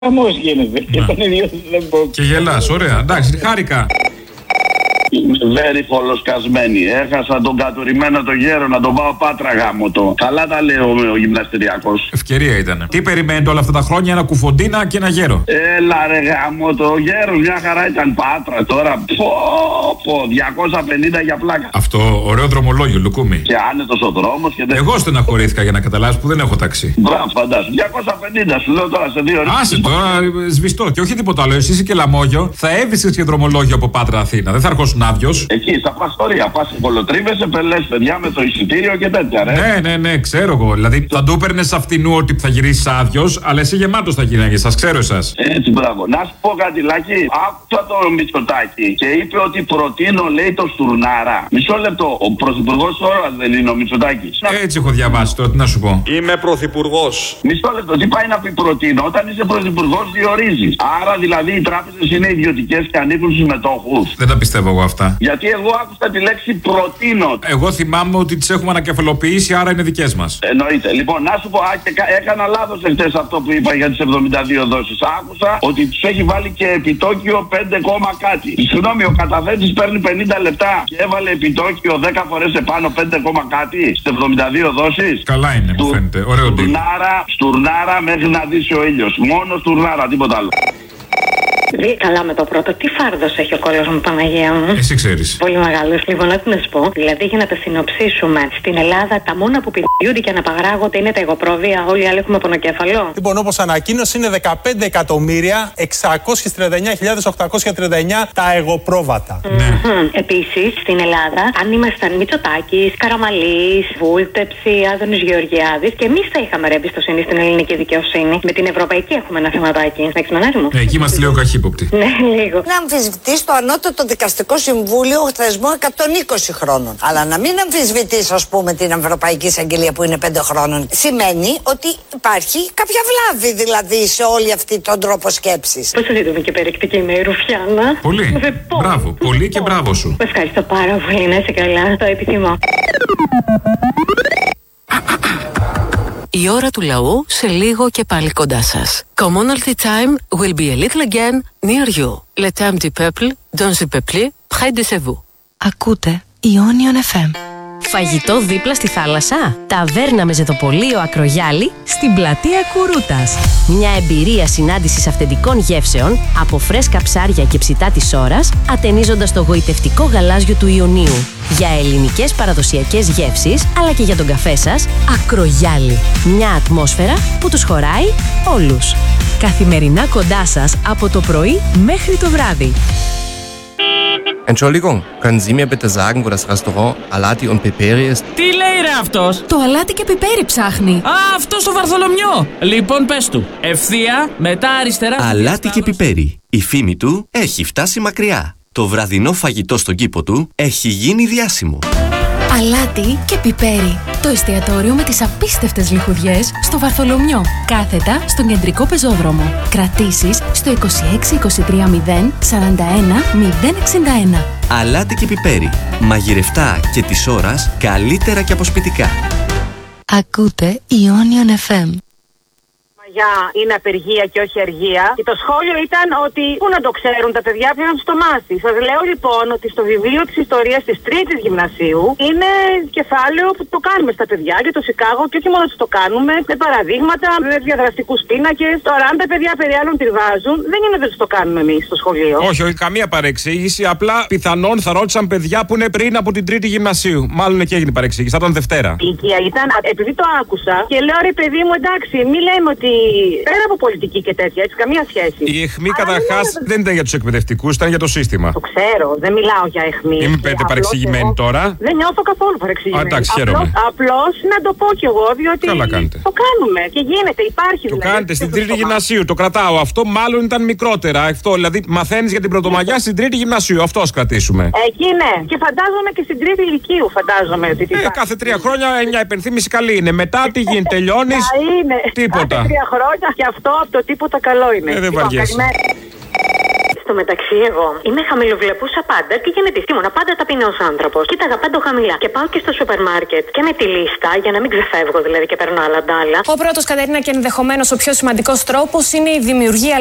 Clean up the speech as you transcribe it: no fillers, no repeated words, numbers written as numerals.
Χαμός γίνεται. Και τον ίδιο δεν πω. Και γελάς, ωραία. Εντάξει, χάρηκα. Very φολοσκασμένη. Έχασα τον κατουρημένο το γέρο να τον πάω Πάτρα γάμο το. Καλά τα λέει ο γυμναστηριακός. Ευκαιρία ήταν. Τι περιμένετε όλα αυτά τα χρόνια, ένα κουφοντίνα και ένα γέρο? Έλα ρε γάμο το γέρο, μια χαρά ήταν Πάτρα τώρα. Πω, 250 για πλάκα. Αυτό ωραίο δρομολόγιο, Λουκούμι. Και άνετος ο δρόμος και δεν. Εγώ στεναχωρήθηκα για να καταλάβεις που δεν έχω ταξί. Μπράβο, φαντάσου. 250 σου λέω τώρα σε 2 ώρες. Άσε τώρα, σβηστό. Και όχι τίποτα άλλο. Εσύ είσαι και λαμόγιο. Θα έβησες και δρομολόγιο από Πάτρα Αθήνα. Δεν θα αρχόσουν άδειος. Εκεί στα παστορία πας κολοτρίβεσαι, πελές παιδιά με το εισιτήριο και τέτοια, ρε. Ναι, ξέρω εγώ. Δηλαδή θα του έπαιρνες αυτινού ότι θα γυρίσεις άδειος, αλλά εσύ γεμάτος θα γυρνάγες. Σας ξέρω εσάς. Έτσι, μπράβο. Να σου πω κάτι, Λάκη. Άκουσα το Μητσοτάκη και είπε ότι προτείνω, λέει, το Στουρνάρα. Μισό λεπτό. Ο πρωθυπουργός τώρα δεν είναι ο Μητσοτάκης? Έτσι έχω διαβάσει τώρα, τι να σου πω. Είμαι πρωθυπουργός. Μισό λεπτό. Τι πάει να πει προτείνω? Όταν είσαι πρωθυπουργός, διορίζεις. Άρα δηλαδή οι τράπεζες είναι ιδιωτικές και ανήκουν στους μετόχους. Δεν τα πιστεύω εγώ αυτά. Γιατί εγώ άκουσα τη λέξη προτείνω. Εγώ θυμάμαι ότι τις έχουμε ανακεφαλοποιήσει, άρα είναι δικές μας. Εννοείται. Λοιπόν, να σου πω, έκανα λάθος εχθές αυτό που είπα για τις 72 δόσεις. Άκουσα ότι τους έχει βάλει και επιτόκιο 5, κάτι. Συγγνώμη, ο καταθέτης παίρνει 50 λεπτά και έβαλε επιτόκιο 10 φορές επάνω 5, κάτι στις 72 δόσεις. Καλά είναι, μου φαίνεται. Ωραίο τύπο. Στουρνάρα μέχρι να δύσει ο ήλιος. Μόνο στουρνάρα, τίποτα άλλο. Καλά με το πρώτο. Τι φάρδος έχει ο κόλλος μου, Παναγία μου? Εσύ ξέρεις. Πολύ μεγάλος. Λοιπόν, να σου πω. Δηλαδή, για να τα συνοψίσουμε, στην Ελλάδα τα μόνα που πηδιούνται και αναπαγράγονται είναι τα εγωπρόβια. Όλοι οι άλλοι έχουμε πονοκέφαλο. Λοιπόν, όπως ανακοίνωσε, είναι 15.639.839 τα εγωπρόβατα. Ναι. Επίσης, στην Ελλάδα, αν ήμασταν Μητσοτάκης, Καραμαλής, Βούλτεψη, Άδωνης Γεωργιάδης, και εμείς θα είχαμε ρε εμπιστοσύνη στην ελληνική δικαιοσύνη. Με την ευρωπαϊκή έχουμε ένα θεματάκι. Να ξυμανάρι μου. Εκεί είμαστε λίγο καχύποπτοι. Ναι, λίγο. Να αμφισβητείς το ανώτατο δικαστικό συμβούλιο θεσμό 120 χρόνων. Αλλά να μην αμφισβητείς, ας πούμε, την Ευρωπαϊκή Εισαγγελία που είναι 5 χρόνων. Σημαίνει ότι υπάρχει κάποια βλάβη δηλαδή σε όλη αυτή τον τρόπο σκέψης. Πώς θα δείτε και περιεκτική είναι η Ρουφιάνα. Πολύ. Μπράβο. Πολύ και μπράβο σου. Ευχαριστώ πάρα πολύ. Να είσαι καλά. Το επιθυμώ. Η ώρα του λαού σε λίγο και πάλι κοντά σας. Commonalty time will be a little again near you. Le temps du peuple, dans le peuple, près de vous. Ακούτε Ionion FM. Φαγητό δίπλα στη θάλασσα. Ταβέρνα με ζετοπολείο Ακρογιάλη στην πλατεία Κουρούτας. Μια εμπειρία συνάντησης αυθεντικών γεύσεων από φρέσκα ψάρια και ψητά της ώρας, ατενίζοντας το γοητευτικό γαλάζιο του Ιωνίου. Για ελληνικές παραδοσιακές γεύσεις, αλλά και για τον καφέ σας, Ακρογιάλη. Μια ατμόσφαιρα που τους χωράει όλους. Καθημερινά κοντά σας από το πρωί μέχρι το βράδυ. Entschuldigung, können Sie mir bitte sagen, wo das Restaurant Alati und Piperi ist? Τι λέει ρε αυτός? Το αλάτι και πιπέρι ψάχνει. Α, αυτό στο Βαρθολομιό. Λοιπόν, πες του. Ευθεία, μετά αριστερά. Αλάτι και πιπέρι. Η φήμη του έχει φτάσει μακριά. Το βραδινό φαγητό στον κήπο του έχει γίνει διάσημο. Αλάτι και πιπέρι. Το εστιατόριο με τις απίστευτες λιχουδιές στο Βαρθολομιό. Κάθετα στον κεντρικό πεζόδρομο. Κρατήσεις στο 26 23 0 41 061. Αλάτι και πιπέρι. Μαγειρευτά και της ώρας καλύτερα και από σπιτικά. Ακούτε Ionion FM. Είναι απεργία και όχι αργία. Και το σχόλιο ήταν ότι πού να το ξέρουν τα παιδιά, πρέπει να του το μάθει. Σας λέω λοιπόν ότι στο βιβλίο της ιστορίας της 3ης γυμνασίου είναι κεφάλαιο που το κάνουμε στα παιδιά για το Σικάγο, και όχι μόνο το κάνουμε με παραδείγματα, με διαδραστικούς πίνακες. Τώρα, αν τα παιδιά περί άλλων τριβάζουν, δεν είναι ότι το κάνουμε εμείς στο σχολείο. Όχι, καμία παρεξήγηση. Απλά πιθανόν θα ρώτησαν παιδιά που είναι πριν από την 3η γυμνασίου. Μάλλον εκεί έγινε παρεξήγηση. Θα ήταν Δευτέρα. Η οικία ήταν, επειδή το άκουσα και λέω ρε παιδί μου, εντάξει, μην λέμε ότι. Πέρα από πολιτική και τέτοια, έτσι, καμία σχέση. Η αιχμή καταρχάς δεν ήταν για τους εκπαιδευτικούς, ήταν για το σύστημα. Το ξέρω, δεν μιλάω για αιχμή. Μην πέτε παρεξηγημένη τώρα. Δεν νιώθω καθόλου παρεξηγημένη. Εντάξει, χαίρομαι. Απλώς να το πω κι εγώ, διότι. Καλά κάνετε. Το κάνουμε και γίνεται, υπάρχει το δηλαδή. Το κάνετε στην 3η γυμνασίου, το κρατάω. Αυτό μάλλον ήταν μικρότερα. Αυτό, δηλαδή μαθαίνεις για την Πρωτομαγιά στην 3η γυμνασίου. Αυτό ας κρατήσουμε. Εκεί ναι. Και φαντάζομαι και στην 3η ηλικίου, φαντάζομαι ότι. Κάθε 3 χρόνια μια υπενθύμηση καλή είναι. Μετά τι γίνει, τελειώνεις. Τίποτα. Κάθε 3 χρόνια και αυτό από το τίποτα καλό είναι. Δεν βαριέσαι. Στο μεταξύ, εγώ είμαι χαμηλοβλεπούσα πάντα και γενετής. Ήμουνα πάντα ταπεινός άνθρωπος. Κοίταγα πάντα χαμηλά. Και πάω και στο σούπερ μάρκετ και με τη λίστα για να μην ξεφεύγω δηλαδή και παίρνω άλλα ντάλα. Ο πρώτος, Κατερίνα, και ενδεχομένως ο πιο σημαντικός τρόπος είναι η δημιουργία